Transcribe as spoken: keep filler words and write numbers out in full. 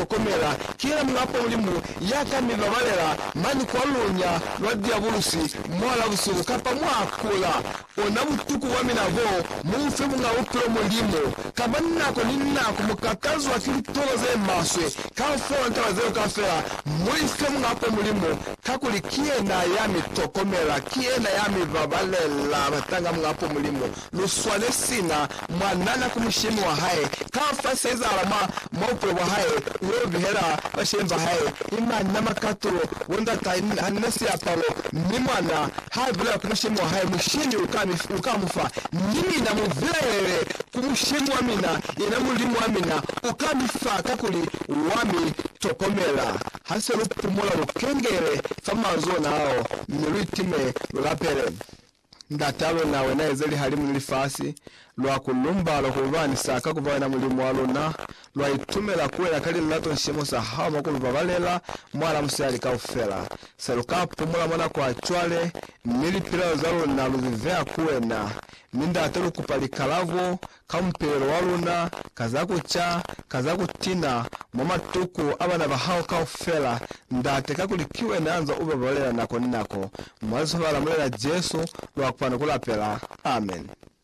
tokomela kila mwapo mulimu yaka mibabalela mani kwa lunya lwa diabulusi mwala busubu kapa mwakula ona butuku wa minavo mufe munga upiro mulimu kama nako ninako mukakazu wa kilitoze maswe kafo ntawa zeo kafela muife munga upo mulimu kakuli kiena yami tokomela kiena yami babalela batanga munga upo mulimu luswane sina mwanana kumushimu wa hae kafa seza alama mwaupwe wa hae urobihera bashemba hae imani na makaturo wanda ta hanasi ya palo nimwana hae bila kumushimu wa hae mushini ukamufa nimi na muvilele kumushimu wa mina ina mulimu wa mina ukamifa kakuli wami tokomela hase lupumula lukengere famazo nao miluitime lulapere ndatalo nawe na ezeli halimu nilifasi lwa kulumba lwa kubani saka kubawe na mulimu waluna lwa itumela kuwela kali lato nshimo sahawa makulu babalela mwala musayali kaufela seluka pumula mwana kwa chwale milipila zaluna luzivea kuwena minda atelu kupalikalavu kampelo waluna kazaku cha kazaku tina mwamatuku abana bahao kaufela ndate kakulikiwe naanza ube babalela nako ninako mwazo bala mulela jesu lwa kupana kulapela amen.